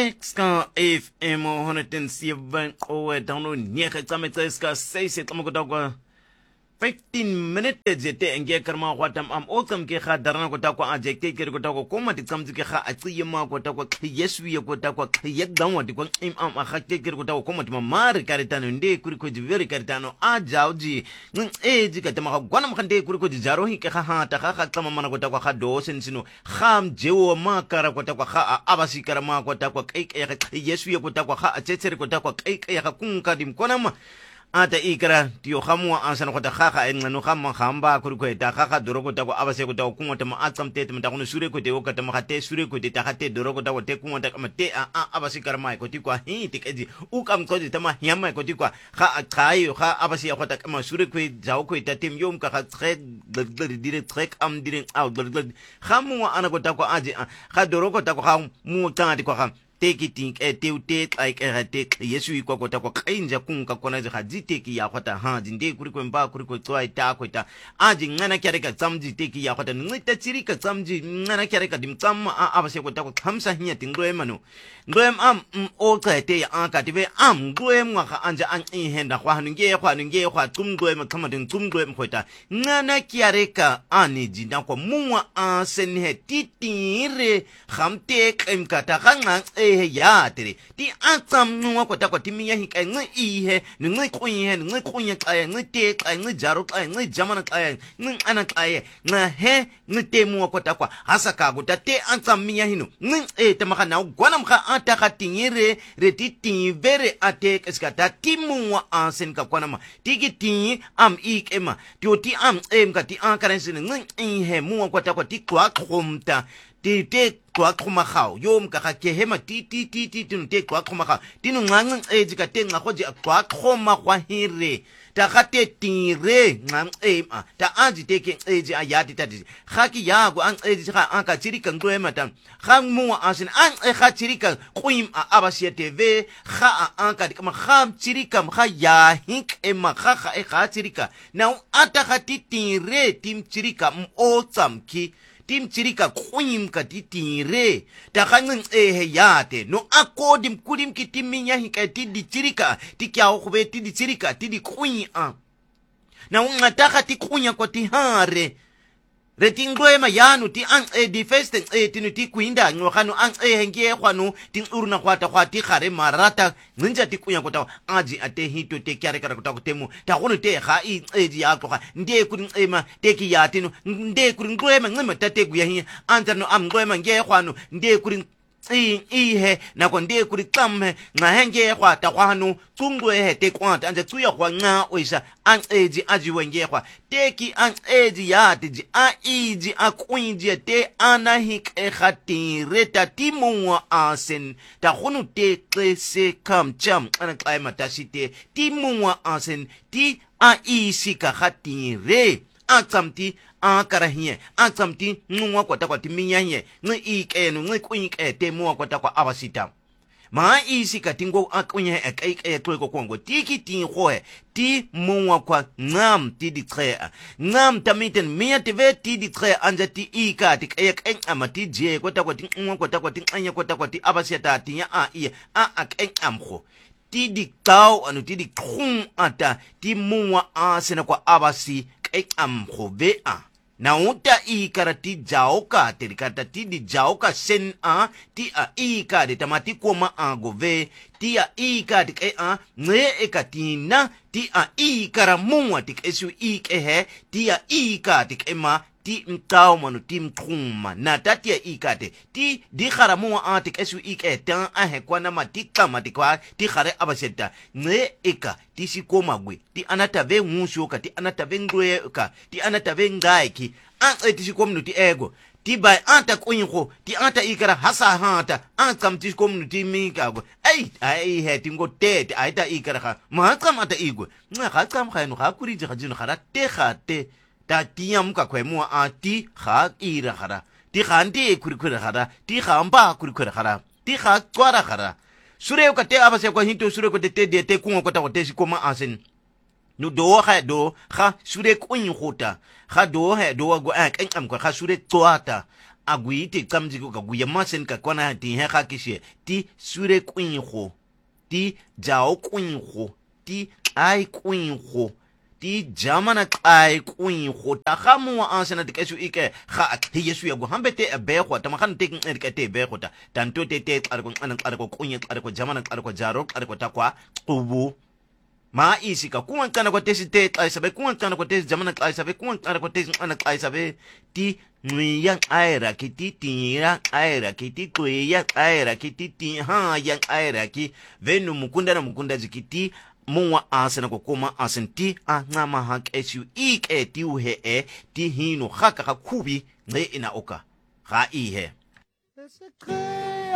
Ska FM 107 owe download nyeke tsametse ska 6 tsamokota 15 minutes jete enge karma watam am otam ke kha darana kota ko ajekte ke kota ko koma ti tsamzi ke kha atsiye ma kota ko yesu ye kota ko yek danwa ti ko am akhate ke kota ko koma ti mamari karitano nde kuri ko jiveri karitano a jawji ji ka tama gwana mkhande kuri ko jaro hi ke kha ta kha tsama mana kota ko kha do sensino kham jewo ma kara kota ko kha abasi karama kota ko kai yesu ye kota ko kha atsetsere kota ko kai ka kunka dim konama ata ikra tiyo khamwa ansana kota khakha engano khamma khamba kuri kweta khakha doroko ta ko abase ko ta ko ngota ma atsamte mta ko sure ko te o kata ma khate sure ko te ta khate doroko ta ko te ngota ma te abase karma ko ti kwa hi tikeji u kam ko ti tama yama ko ti kwa kha khayo kha abase ko ta ma sure ko jaw ko ta tim yom ka kha trek dire trek am dire out khamwa ana ko ta ko aji kha doroko ta ko kha mu tanga ti ko kha teki think te like te yesu ikwa kota kwa kainja kunka kona je haji teki ya kota ha jinde kuri ko mba kuri ko toy ta ko ta aji ngana kyare ka tsamji teki ya kota ngita chiri ka tsamji ngana kyare ka dim tsam abase ko ta ko khamsa hinya tingloe manu ngloem am o ka te ya aka tibe am ngloem nga ka anja an henda kwa nge kwa tum ngloem kama din tum ngloem ko ta ngana kyare ka ani jinda ko muwa sen he titire khamte kem ka ta khanga ya tere ti atsam nuwa kota ko timiya hika ngi ihe ngi kunya kaya ngi te kaya ngi jaro kaya ngi jamana kaya ngi ana kaya nga he ngi te muwa kota kwa hasaka go te atsam miya hino ngi tamaka na gwana mka ata katingire re ti vere ate keska ta timuwa ansen ka kwana ma tiki ti am ikema ti am ka ti ankarensi ngi ihe muwa kota ko ti kwa khomta te kwa khoma khao yom ka ke hema ti te kwa khoma khao tinu ngang ka te nga khoji kwa khoma kwa hire ta khate tire ngang ta anji te ke ayati tati khaki yago an kha an ka chirika ngwema ta khang mu asin an kha chirika quim abasia tv kha an ka kama kham chirika kha ya hink kha chirika now ata khati tire tim chirika o tsamki tim chirika kuim ka titire ta khangin yate no akodim kudim kitiminya hika tidi chirika tikya khube tidi chirika tidi kuin na unga ti kunya ko tihare retingwe mayanu ti an di festen tinu ti kuinda ngokano an hengie kwanu tin uruna kwata kwati khare marata nginja ti kunya kota aji ate hito te kyare kara kota kutemu ta kono te kha ji ya to kha nde kurin ema te ki ya tinu nde kurin ngwe ngima tate guya hi antano am ngwe nge kwanu nde kurin ihe na ko nde kuri tsamme nga henge kwa ta kwanu tungwe he te kwanta anje tsuya kwa nga oisa an aji wenge kwa teki an ya tiji iji akwinji te anahik khatire timuwa asen ta khunu te klese kam cham ana klaima tashite timuwa asen ti isi ka khatire atsamti akarahie atsamti nwa kwata kwa timinyanye ngi ikenu ngi kuike te muwa kwata kwa abasita ma isi katingo akunye ko kongo tiki tin khoe ti muwa kwa ngam ti di trea ngam tamiten mia tv ti di trea anja ti ika ti amati je kwata kwa tin nwa kwata kwa tin anya kwata kwa ti abasita ti ya amkho ti di tau anu ti di khum ata ti muwa asena kwa abasi amkho na uta ikara ti jaoka terikata ti di jaoka sen ti ika de tamati koma agove ti ika de ne ekatina ti ikara muwa ti esu he ti ika de ema ti mtao manu ti mkuma na tati ikate ti di kharamu atik esu ikete kwana matika matikwa ti khare abaseta ne eka ti sikoma gwe ti anata ve mushoka ti anata ve ngweka ti anata ve ngaiki ti sikomnu ti ego ti bai anta kuinko ti anta ikara hasa hata ankam ti sikomnu ti mikago ai he tingo tete aita ikara kha mahakam ata igwe nga kam khainu khakurije khajinu kharate khate ta tiam ka kwemu ti kha ira khara ti khandi kurikura khara ti khamba kurikura khara ti kha twara khara sure ka te abase ko hinto sure ko te kungo ko ta ko te sikoma asen nu do kha sure ko in khota kha do go an kan am ko kha sure twata aguiti kamji ka guyamasen ka kwana ti he ga kishe ti sure kwingo ti jao kwingo ti ai kwingo ti jamana ai kwingo ta gamu wa ansena de kesu ike ga yesu ya go hambete ebego ta magan te ke te bego ta tanto te tsare ko anan tsare ko kunye tsare ko jamana tsare ko jaro tsare ko takwa ubu ma isi ka kuwan kana ko tesi te tsai sabe kuwan kana ko tesi jamana tsai sabe kuwan kana ko tesi ana tsai sabe ti nuya aira ki ti tira aira ki ti kuya aira ki ti ha yang aira ki venu mukunda na mukunda jikiti muwa asena ko koma asenti a ngama ha kesu ike ti uhe ti hino haka ka kubi ne ina oka ga ihe